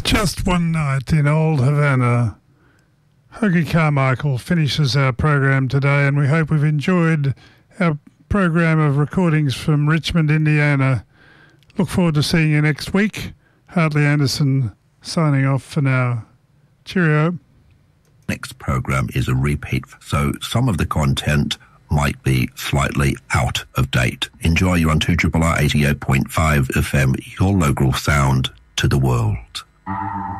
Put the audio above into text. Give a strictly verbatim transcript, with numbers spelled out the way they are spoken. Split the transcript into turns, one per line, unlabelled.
Just one night in old Havana. Hoagie Carmichael finishes our program today, and we hope we've enjoyed our program of recordings from Richmond, Indiana. Look forward to seeing you next week. Hartley Anderson signing off for now. Cheerio.
Next program is a repeat, so some of the content might be slightly out of date. Enjoy you on two R R R eighty-eight point five F M, your local sound to the world.